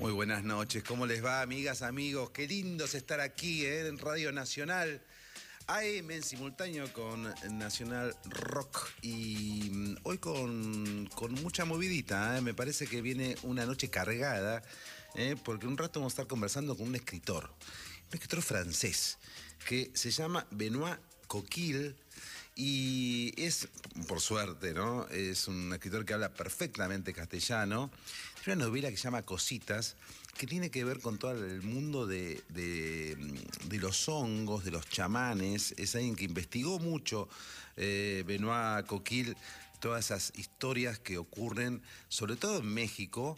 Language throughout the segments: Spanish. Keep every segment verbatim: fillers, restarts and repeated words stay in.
Muy buenas noches, ¿cómo les va, amigas, amigos? Qué lindo es estar aquí, ¿eh? En Radio Nacional, A M en simultáneo con Nacional Rock y mm, hoy con, con mucha movidita, ¿eh? Me parece que viene una noche cargada, ¿eh? Porque un rato vamos a estar conversando con un escritor, un escritor francés que se llama Benoît Coquille. Y es, por suerte, ¿no? Es un escritor que habla perfectamente castellano. Es una novela que se llama Cositas, que tiene que ver con todo el mundo de, de, de los hongos, de los chamanes. Es alguien que investigó mucho, eh, Benoît Coquille, todas esas historias que ocurren, sobre todo en México.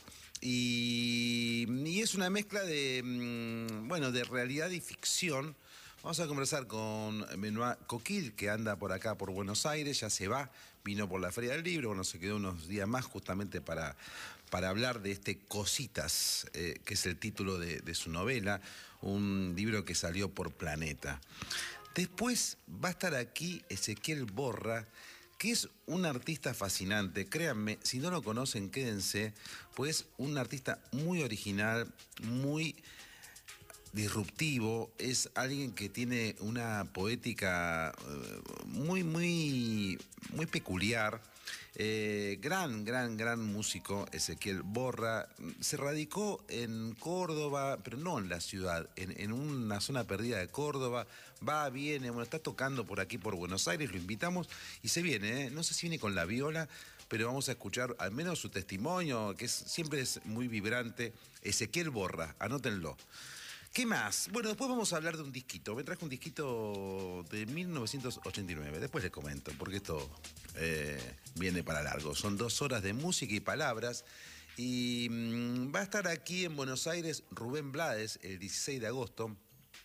Y, y es una mezcla de, bueno, de realidad y ficción. Vamos a conversar con Benoît Coquille, que anda por acá, por Buenos Aires, ya se va, vino por la Feria del Libro, bueno, se quedó unos días más justamente para, para hablar de este Cositas, eh, que es el título de, de su novela, un libro que salió por Planeta. Después va a estar aquí Ezequiel Borra, que es un artista fascinante. Créanme, si no lo conocen, quédense, pues un artista muy original, muy disruptivo, es alguien que tiene una poética muy, muy, muy peculiar. Eh, gran, gran, gran músico, Ezequiel Borra. Se radicó en Córdoba, pero no en la ciudad, en, en una zona perdida de Córdoba. Va, viene, bueno, está tocando por aquí, por Buenos Aires, lo invitamos y se viene, ¿eh? No sé si viene con la viola, pero vamos a escuchar al menos su testimonio, que es, siempre es muy vibrante. Ezequiel Borra, anótenlo. ¿Qué más? Bueno, después vamos a hablar de un disquito. Me traje un disquito de mil novecientos ochenta y nueve. Después les comento, porque esto eh, viene para largo. Son dos horas de música y palabras. Y mmm, va a estar aquí en Buenos Aires Rubén Blades el dieciséis de agosto.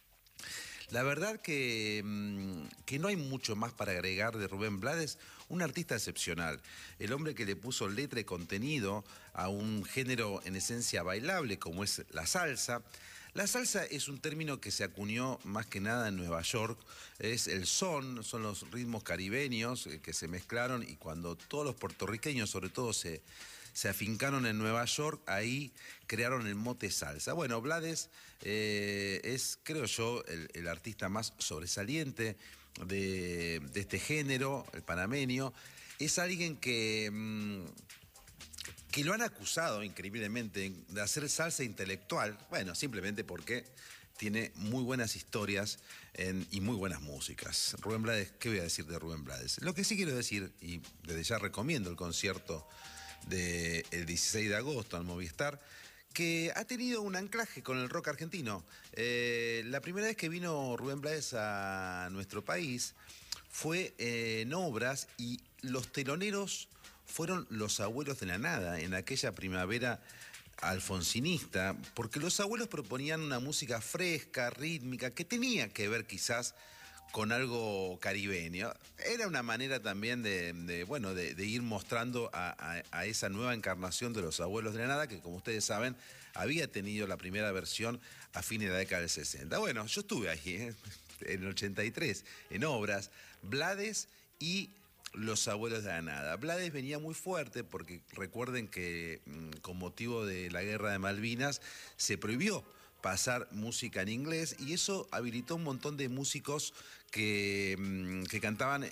La verdad que, que no hay mucho más para agregar de Rubén Blades, un artista excepcional, el hombre que le puso letra y contenido a un género en esencia bailable como es la salsa. La salsa es un término que se acuñó más que nada en Nueva York, es el son, son los ritmos caribeños que se mezclaron y cuando todos los puertorriqueños sobre todo se... se afincaron en Nueva York, ahí crearon el mote salsa. Bueno, Blades eh, es, creo yo, el, el artista más sobresaliente de, de este género, el panameño. Es alguien que, mmm, que lo han acusado increíblemente de hacer salsa intelectual, bueno, simplemente porque tiene muy buenas historias en, y muy buenas músicas. Rubén Blades, ¿qué voy a decir de Rubén Blades? Lo que sí quiero decir, y desde ya recomiendo el concierto del dieciséis de agosto al Movistar, que ha tenido un anclaje con el rock argentino. Eh, la primera vez que vino Rubén Blades a nuestro país fue eh, en Obras y los teloneros fueron Los Abuelos de la Nada, en aquella primavera alfonsinista, porque los abuelos proponían una música fresca, rítmica, que tenía que ver quizás con algo caribeño. Era una manera también de, de bueno, de, de ir mostrando a, a, a esa nueva encarnación de Los Abuelos de la Nada, que como ustedes saben, había tenido la primera versión a fines de la década del sesenta. Bueno, yo estuve ahí, ¿eh? En el ochenta y tres, en Obras, Blades y Los Abuelos de la Nada. Blades venía muy fuerte porque recuerden que mmm, con motivo de la guerra de Malvinas se prohibió pasar música en inglés y eso habilitó un montón de músicos que, que cantaban